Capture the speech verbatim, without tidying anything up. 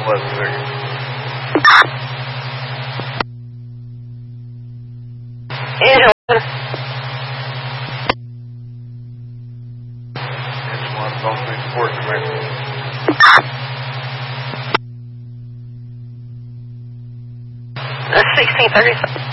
eleven seconds. Angel. Engine one, phone three support command. That's sixteen thirty-seven.